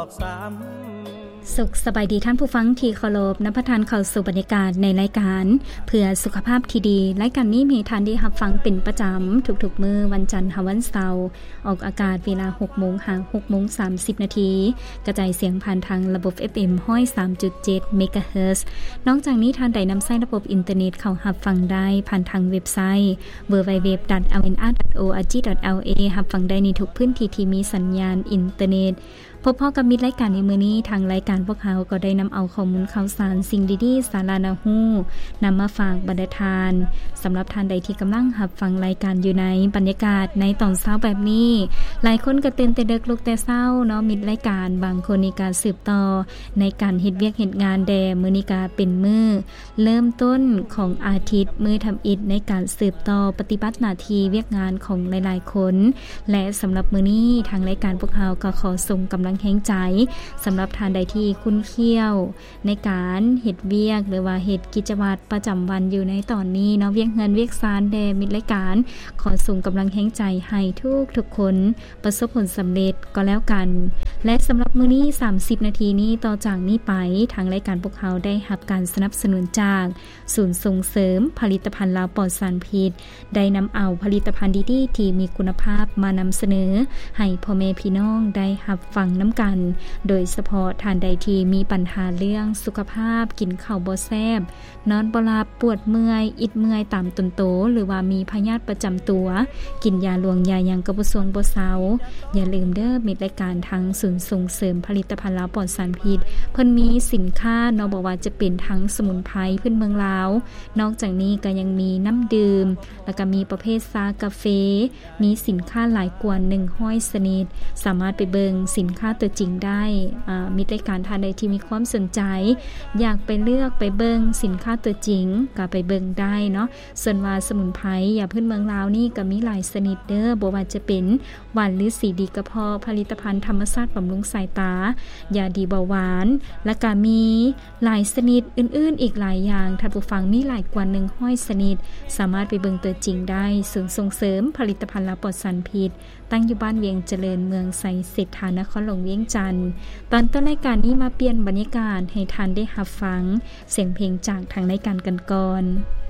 อก3 สุขสบายดีท่านผู้ฟังที่เคารพนับประทานเข้าสู่บรรยากาศในรายการเพื่อสุขภาพที่ดีรายการนี้มีท่านได้รับฟังเป็นประจำทุกๆมื้อวันจันทร์ถึงวันเสาร์ออกอากาศเวลา 6:00 น. ถึง 6:30 น. กระจายเสียงผ่านทางระบบ FM 103.7 เมกะเฮิรตซ์นอกจากนี้ท่านได้นำใช้ระบบอินเทอร์เน็ตเข้ารับฟังได้ผ่านทางเว็บไซต์ www.lnr.org.la รับฟังได้ในทุกพื้นที่ที่มีสัญญาณอินเทอร์เน็ตพบพ่อกับมิตรรายการในมื้อนี้ทางรายการพวกเขาก็ได้นำเอาข้อมูลข่าวสารสิ่งดีๆสาระน่ารู้นำมาฝากบรรดาทานสำหรับท่านใดที่กำลังรับฟังรายการอยู่ในบรรยากาศในตอนเช้าแบบนี้หลายคนก็ตื่นแต่ดึกลุกแต่เช้าเนาะมิตรรายการบางคนในการสืบต่อในการเฮ็ดเวียกเฮ็ดงานแด่มื้อนี้ก็เป็นมื้อเริ่มต้นของอาทิตย์มื้อทำอิฐในการสืบต่อปฏิบัติหน้าที่เวียกงานของหลายๆคนและสำหรับมื้อนี้ทางรายการพวกเขาก็ขอส่งกำลังแห่งใจสำหรับท่านใดที่คุ้นเคี้ยวในการเฮ็ดเวียกหรือว่าเฮ็ดกิจวัตรประจำวันอยู่ในตอนนี้เนาะเวียกเงินเวียกซานแด่มิตรรายการขอส่งกำลังแห่งใจให้ทุกคนประสบผลสำเร็จก็แล้วกันและสำหรับมื้อนี้30นาทีนี้ต่อจากนี้ไปทางรายการพวกเขาได้รับการสนับสนุนจากศูนย์ส่งเสริมผลิตภัณฑ์ลาวปลอดสารพิษได้นำเอาผลิตภัณฑ์ดีๆที่มีคุณภาพมานำเสนอให้พ่อแม่พี่น้องได้รับฟังน้ำกันโดยเฉพาะท่านใดที่มีปัญหาเรื่องสุขภาพกินข้าวบ่แซ่บนอนบ่หลับปวดเมื่อยอิดเมื่อยตามต้นโตหรือว่ามีพยาธิประจำตัวกินยาหลวงยาหยังก็บ่สวงบ่เซาอย่าลืมเด้อมิตรรายการทางศูนย์ส่งเสริมผลิตภัณฑ์ลาวปลอดสารพิษเพิ่นมีสินค้าเนาะบ่ว่าจะเป็นทั้งสมุนไพรพื้นเมืองลาวนอกจากนี้ก็ยังมีน้ำดื่มแล้วก็มีประเภทชากาแฟมีสินค้าหลายกว่า100ชนิดสามารถไปเบิ่งสินค้าตัวจริงได้มีรายการท่านใดที่มีความสนใจอยากไปเลือกไปเบิ่งสินค้าตัวจริงก็ไปเบิ่งได้เนาะส่วนว่าสมุนไพรยาพื้นเมืองลาวนี่ก็มีหลายชนิดเด้อบ่ว่าจะเป็นหวานหรือสีดีกระเพาะผลิตภัณฑ์ธรรมชาติบำรุงสายตายาดีเบาหวานและก็มีหลายชนิดอื่นๆอีกหลายอย่างท่านผู้ฟังมีหลายกว่า100ชนิดสามารถไปเบิ่งตัวจริงได้ศูนย์ส่งเสริมผลิตภัณฑ์ลาวปลอดสารพิษตั้งอยู่บ้านเวียงเจริญเมืองไสเศรษฐานครหลวงเวียงจันทน์ตอนต้นรายการนี้มาเปลี่ยนบรรยากาศให้ท่านได้รับฟังเสียงเพลงจากทางรายการกันก่อน